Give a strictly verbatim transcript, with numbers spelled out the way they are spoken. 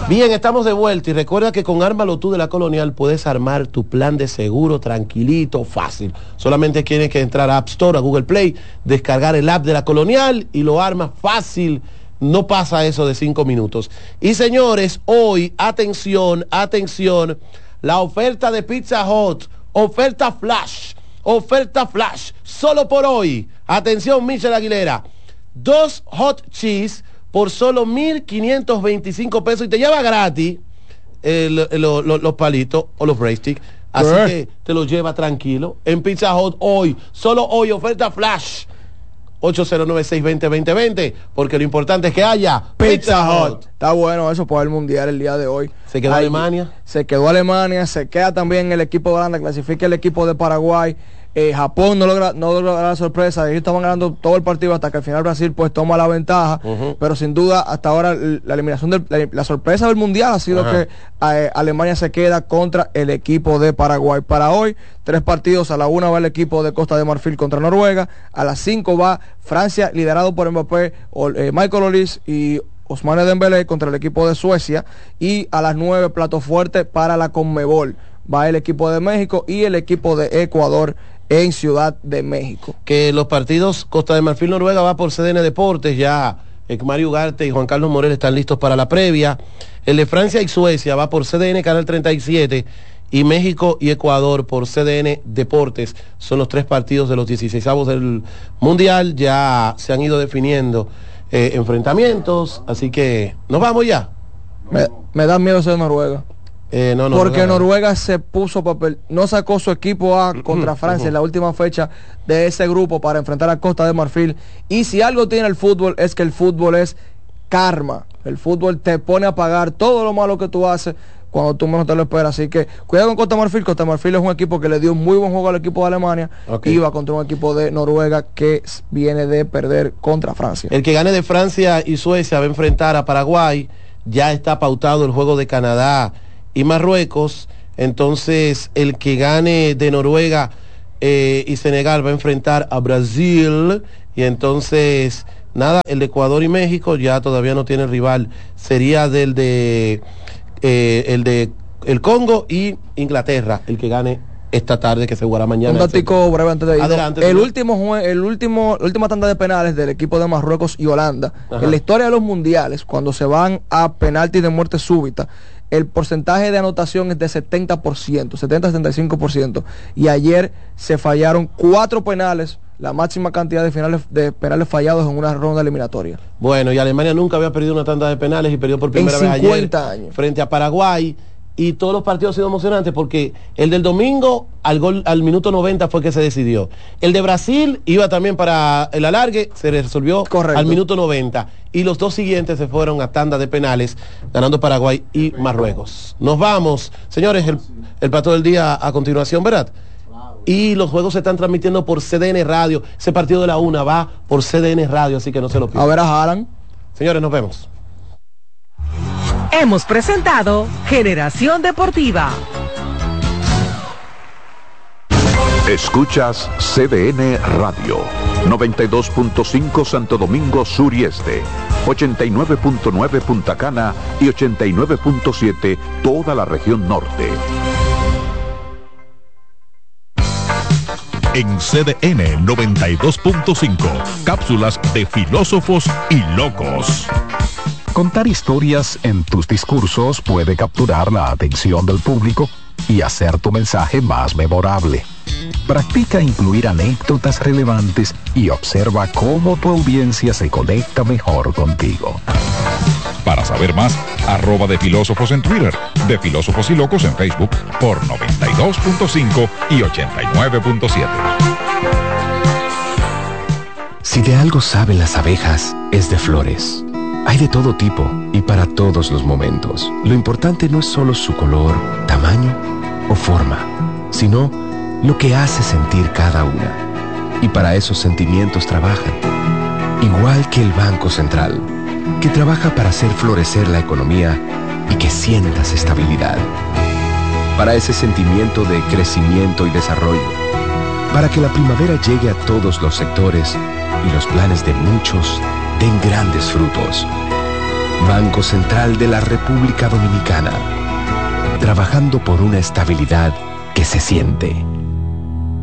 Bien, estamos de vuelta y recuerda que con Ármalo Tú de la Colonial puedes armar tu plan de seguro tranquilito, fácil. Solamente tienes que entrar a App Store, a Google Play, descargar el app de la Colonial y lo armas fácil. No pasa eso de cinco minutos. Y señores, hoy, atención, atención, la oferta de Pizza Hut, oferta flash, oferta flash, solo por hoy. Atención, Michelle Aguilera, dos hot cheese por solo mil quinientos veinticinco pesos y te lleva gratis el, el, lo, lo, los palitos o los breadsticks. Así ¿Eh? que te los lleva tranquilo en Pizza Hut hoy, solo hoy, oferta flash. ocho cero nueve, seis dos cero, dos cero dos cero, porque lo importante es que haya Pizza Hut. Está bueno eso por el Mundial el día de hoy. Se quedó Ahí, Alemania. Se quedó Alemania, se queda también el equipo de Holanda, clasifica el equipo de Paraguay. Eh, Japón no logra, no logra la sorpresa, ellos estaban ganando todo el partido hasta que al final Brasil pues toma la ventaja, uh-huh. pero sin duda hasta ahora la eliminación del, la, la sorpresa del Mundial ha sido uh-huh. que eh, Alemania se queda contra el equipo de Paraguay. Para hoy, tres partidos, a la una va el equipo de Costa de Marfil contra Noruega, a las cinco va Francia liderado por Mbappé, o, eh, Michael Olise y Ousmane Dembélé contra el equipo de Suecia, y a las nueve plato fuerte para la Conmebol va el equipo de México y el equipo de Ecuador en Ciudad de México. Que los partidos Costa de Marfil Noruega va por C D N Deportes, ya Mario Ugarte y Juan Carlos Morel están listos para la previa. El de Francia y Suecia va por C D N Canal treinta y siete y México y Ecuador por C D N Deportes. Son los tres partidos de los dieciseisavos del Mundial, ya se han ido definiendo eh, enfrentamientos, así que nos vamos ya. Me, me da miedo ser Noruega. Eh, no, no, porque no, no, Noruega se puso papel, no sacó su equipo A contra Francia uh-huh. en la última fecha de ese grupo para enfrentar a Costa de Marfil, y si algo tiene el fútbol es que el fútbol es karma, el fútbol te pone a pagar todo lo malo que tú haces cuando tú menos te lo esperas, así que cuidado con Costa de Marfil. Costa de Marfil es un equipo que le dio muy buen juego al equipo de Alemania, okay. Iba contra un equipo de Noruega que viene de perder contra Francia. El que gane de Francia y Suecia va a enfrentar a Paraguay, ya está pautado el juego de Canadá y Marruecos, entonces el que gane de Noruega eh, y Senegal va a enfrentar a Brasil, y entonces nada, el de Ecuador y México ya todavía no tiene rival, sería del de eh, el de el Congo y Inglaterra, el que gane esta tarde, que se jugará mañana. Un datico breve antes de ir. Adelante. El señor. último jue- el último, la última tanda de penales del equipo de Marruecos y Holanda, Ajá. en la historia de los mundiales, cuando se van a penaltis de muerte súbita, el porcentaje de anotación es de setenta por ciento, setenta a setenta y cinco por ciento, y ayer se fallaron cuatro penales, la máxima cantidad de finales de penales fallados en una ronda eliminatoria. Bueno, y Alemania nunca había perdido una tanda de penales y perdió por primera vez ayer años. frente a Paraguay. Y todos los partidos han sido emocionantes porque el del domingo al gol al minuto noventa fue que se decidió. El de Brasil iba también para el alargue, se resolvió Correcto. al minuto noventa. Y los dos siguientes se fueron a tanda de penales, ganando Paraguay y Marruecos. Nos vamos, señores, el, el plato del día a continuación, ¿verdad? Y los juegos se están transmitiendo por C D N Radio. Ese partido de la una va por C D N Radio, así que no se lo pierdan. A ver a Haaland. Señores, nos vemos. Hemos presentado Generación Deportiva. Escuchas C D N Radio, noventa y dos punto cinco Santo Domingo Sur y Este, ochenta y nueve punto nueve Punta Cana y ochenta y nueve punto siete toda la región norte. En C D N noventa y dos punto cinco, cápsulas de filósofos y locos. Contar historias en tus discursos puede capturar la atención del público y hacer tu mensaje más memorable. Practica incluir anécdotas relevantes y observa cómo tu audiencia se conecta mejor contigo. Para saber más, arroba de filósofos en Twitter, de filósofos y locos en Facebook por noventa y dos punto cinco y ochenta y nueve punto siete. Si de algo saben las abejas, es de flores. Hay de todo tipo y para todos los momentos. Lo importante no es solo su color, tamaño o forma, sino lo que hace sentir cada una. Y para esos sentimientos trabajan. Igual que el Banco Central, que trabaja para hacer florecer la economía y que sientas estabilidad. Para ese sentimiento de crecimiento y desarrollo. Para que la primavera llegue a todos los sectores y los planes de muchos den grandes frutos. Banco Central de la República Dominicana. Trabajando por una estabilidad que se siente.